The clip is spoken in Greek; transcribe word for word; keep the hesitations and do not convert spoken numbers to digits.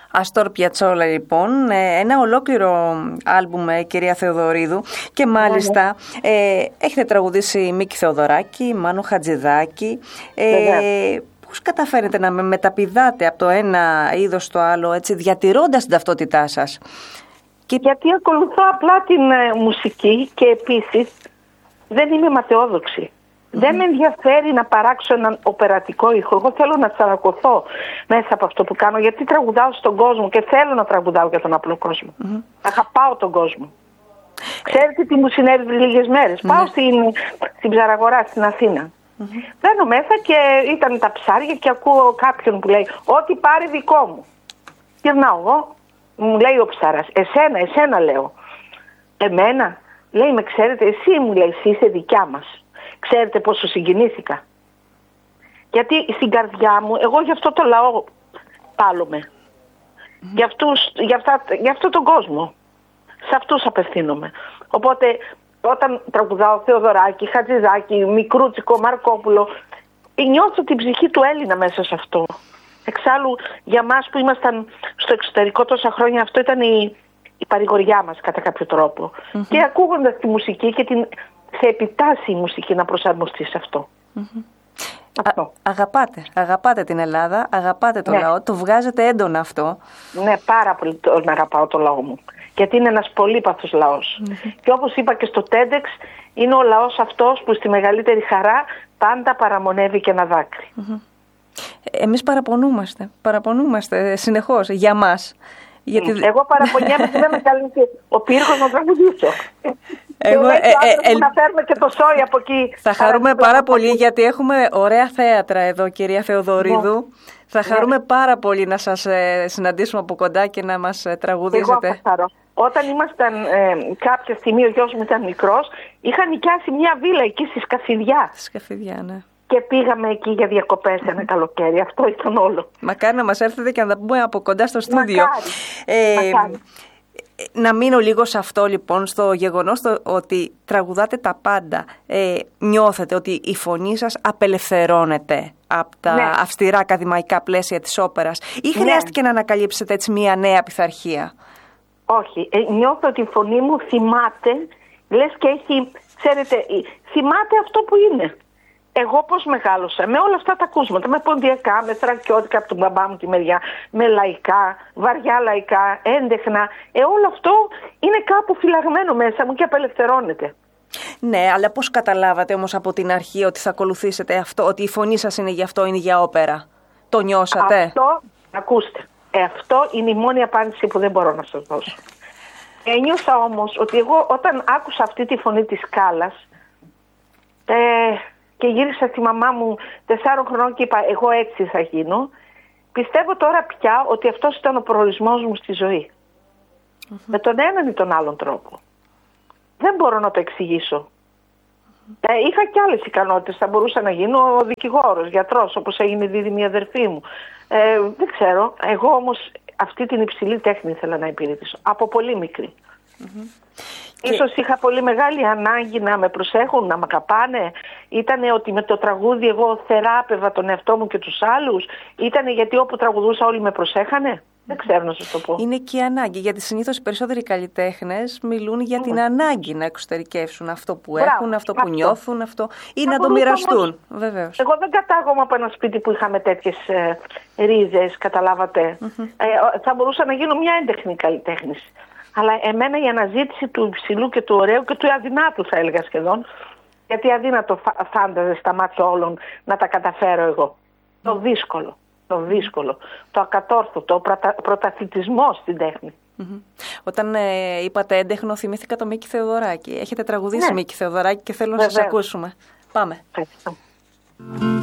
Αστόρ Πιατσόλα, λοιπόν, ένα ολόκληρο άλμπουμ, κυρία Θεοδωρίδου, και μάλιστα ε, έχετε τραγουδήσει Μίκη Θεοδωράκη, Μάνο Χατζηδάκη. Ε, πώς καταφέρετε να μεταπηδάτε από το ένα είδος στο άλλο, έτσι, διατηρώντας την ταυτότητά σας? Και... Γιατί ακολουθώ απλά την ε, μουσική και επίσης δεν είμαι ματαιόδοξη. Mm-hmm. Δεν με ενδιαφέρει να παράξω έναν οπερατικό ήχο. Εγώ θέλω να τσαρακωθώ μέσα από αυτό που κάνω, γιατί τραγουδάω στον κόσμο και θέλω να τραγουδάω για τον απλό κόσμο. Mm-hmm. Αγαπάω τον κόσμο. Ξέρετε τι μου συνέβη πριν λίγες μέρες? Mm-hmm. Πάω στην, στην Ψαραγορά στην Αθήνα. Mm-hmm. Μπαίνω μέσα και ήταν τα ψάρια και ακούω κάποιον που λέει «Ό,τι πάρει δικό μου». Γυρνάω εγώ, μου λέει ο ψάρας «Εσένα, εσένα», λέω. «Εμένα?» Λέει «Με ξέρετε, εσύ», μου λέει, «εσύ είσαι δικιά μας». Ξέρετε πόσο συγκινήθηκα? Γιατί στην καρδιά μου, εγώ για αυτό το λαό πάλομαι. Mm-hmm. Για, αυτούς, για, αυτά, για αυτόν τον κόσμο. Σε αυτούς απευθύνομαι. Οπότε όταν τραγουδάω Θεοδωράκη, Χατζηδάκη, Μικρούτσικο, Μαρκόπουλο, νιώθω την ψυχή του Έλληνα μέσα σε αυτό. Εξάλλου για μας που ήμασταν στο εξωτερικό τόσα χρόνια, αυτό ήταν η, η παρηγοριά μας κατά κάποιο τρόπο. Mm-hmm. Και ακούγοντας τη μουσική και την... σε επιτάσσει η μουσική να προσαρμοστεί σε αυτό. Mm-hmm. αυτό. Α, αγαπάτε, αγαπάτε την Ελλάδα, αγαπάτε το ναι. λαό, το βγάζετε έντονα αυτό. Ναι, πάρα πολύ το, να αγαπάω το λαό μου. Γιατί είναι ένας πολύπαθος λαός. Mm-hmm. Και όπως είπα και στο TEDx, είναι ο λαός αυτός που στη μεγαλύτερη χαρά πάντα παραμονεύει και ένα δάκρυ. Mm-hmm. Εμείς παραπονούμαστε, παραπονούμαστε συνεχώς για μας. Γιατί... Εγώ παραπονιέμαι και δεν με καλύπτει ο πύργος να τραγουδήσω. Εγώ, ε, ε, ε, να φέρουμε και το σόι από εκεί. Θα χαρούμε πάρα πολύ γιατί έχουμε ωραία θέατρα εδώ, κυρία Θεοδωρίδου. Ναι. Θα χαρούμε ναι. πάρα πολύ να σας ε, συναντήσουμε από κοντά και να μας ε, τραγουδήσετε. Εγώ θα χαρώ. Όταν ήμασταν ε, κάποια στιγμή, ο γιος μου ήταν μικρός, είχα νοικιάσει μια βίλα εκεί στη Σκαφιδιά. Στη Σκαφιδιά, ναι. Και πήγαμε εκεί για διακοπές ένα καλοκαίρι. Αυτό ήταν όλο. Μακάρι να μας έρθετε και να τα πούμε από κοντά στο στούντιο. Μακάρι. Ε, Μακάρι. Να μείνω λίγο σε αυτό, λοιπόν, στο γεγονός το, ότι τραγουδάτε τα πάντα. Ε, νιώθετε ότι η φωνή σας απελευθερώνεται από τα ναι. αυστηρά ακαδημαϊκά πλαίσια της όπερας ή χρειάστηκε ναι. να ανακαλύψετε έτσι μια νέα πειθαρχία? Όχι. Ε, νιώθω ότι η φωνή μου θυμάται, λες και έχει, ξέρετε, θυμάται αυτό που είναι. Εγώ πώς μεγάλωσα, με όλα αυτά τα ακούσματα, με ποντιακά, με θρακιώτικα από τον μπαμπά μου τη μεριά, με λαϊκά, βαριά λαϊκά, έντεχνα. Ε, όλο αυτό είναι κάπου φυλαγμένο μέσα μου και απελευθερώνεται. Ναι, αλλά πώς καταλάβατε όμως από την αρχή ότι θα ακολουθήσετε αυτό, ότι η φωνή σας είναι για αυτό, είναι για όπερα? Το νιώσατε? Αυτό, ακούστε, ε, αυτό είναι η μόνη απάντηση που δεν μπορώ να σας δώσω. Ένιωσα όμως ότι εγώ όταν άκουσα αυτή τη φωνή της σκάλας, ε, και γύρισα στη μαμά μου τεσσάρων χρονών και είπα εγώ έτσι θα γίνω, πιστεύω τώρα πια ότι αυτός ήταν ο προορισμός μου στη ζωή. Mm-hmm. Με τον έναν ή τον άλλον τρόπο. Δεν μπορώ να το εξηγήσω. Mm-hmm. Ε, είχα και άλλες ικανότητες. Θα μπορούσα να γίνω δικηγόρος, γιατρός, όπως έγινε η δίδυμη αδερφή μου. Ε, δεν ξέρω. Εγώ όμως αυτή την υψηλή τέχνη ήθελα να υπηρετήσω. Από πολύ μικρή. Mm-hmm. Ίσως είχα πολύ μεγάλη ανάγκη να με προσέχουν, να με αγαπάνε. Ήτανε ότι με το τραγούδι εγώ θεράπευα τον εαυτό μου και τους άλλους. Ήτανε γιατί όπου τραγουδούσα όλοι με προσέχανε. Δεν ξέρω να σας το πω. Είναι και η ανάγκη, γιατί συνήθως οι περισσότεροι καλλιτέχνες μιλούν για mm. την ανάγκη να εξωτερικεύσουν αυτό που Μπράβο, έχουν, αυτό που αυτό. νιώθουν, αυτό, ή θα να το μοιραστούν. Βεβαίως. Εγώ δεν κατάγομαι από ένα σπίτι που είχαμε τέτοιες ε, ρίζες, καταλάβατε. Mm-hmm. Ε, θα μπορούσα να γίνω μια έντεχνη καλλιτέχνης. Αλλά εμένα η αναζήτηση του υψηλού και του ωραίου και του αδυνάτου, θα έλεγα σχεδόν, γιατί αδύνατο φάνταζε στα μάτια όλων να τα καταφέρω εγώ. Mm. Το δύσκολο, το δύσκολο, το ακατόρθωτο, ο προτα... πρωταθλητισμός στην τέχνη. Mm-hmm. Όταν ε, είπατε έντεχνο, θυμήθηκα το Μίκη Θεοδωράκη. Έχετε τραγουδήσει ναι. Μίκη Θεοδωράκη και θέλω να Βεβαίως. σας ακούσουμε. Πάμε. Ευχαριστώ.